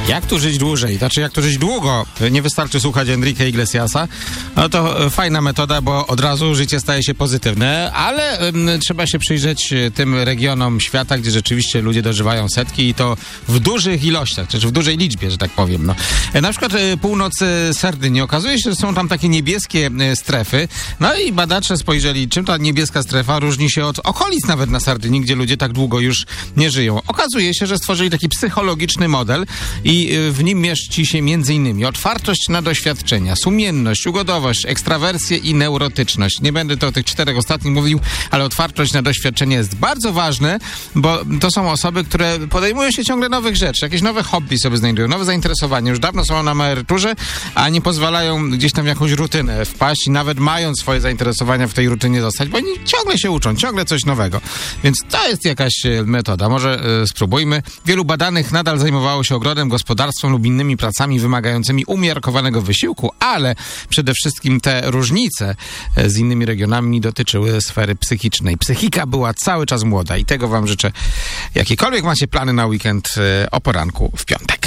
Jak tu żyć dłużej? Znaczy, jak tu żyć długo? Nie wystarczy słuchać Enrique Iglesiasa. No to fajna metoda, bo od razu życie staje się pozytywne, ale trzeba się przyjrzeć tym regionom świata, gdzie rzeczywiście ludzie dożywają setki i to w dużych ilościach, czy w dużej liczbie, że tak powiem. No. Na przykład północ Sardynii. Okazuje się, że są tam takie niebieskie strefy. No i badacze spojrzeli, czym ta niebieska strefa różni się od okolic nawet na Sardynii, gdzie ludzie tak długo już nie żyją. Okazuje się, że stworzyli taki psychologiczny model i w nim mieści się m.in. otwartość na doświadczenia, sumienność, ugodowość, ekstrawersję i neurotyczność. Nie będę to o tych 4 ostatnich mówił, ale otwartość na doświadczenie jest bardzo ważne, bo to są osoby, które podejmują się ciągle nowych rzeczy, jakieś nowe hobby sobie znajdują, nowe zainteresowania. Już dawno są na emeryturze, a nie pozwalają gdzieś tam w jakąś rutynę wpaść i nawet mając swoje zainteresowania w tej rutynie zostać, bo oni ciągle się uczą, ciągle coś nowego. Więc to jest jakaś metoda. Może spróbujmy. Wielu badanych nadal zajmowało się ogrodem, gospodarstwem lub innymi pracami wymagającymi umiarkowanego wysiłku, ale przede wszystkim te różnice z innymi regionami dotyczyły sfery psychicznej. Psychika była cały czas młoda i tego wam życzę. Jakiekolwiek macie plany na weekend o poranku w piątek.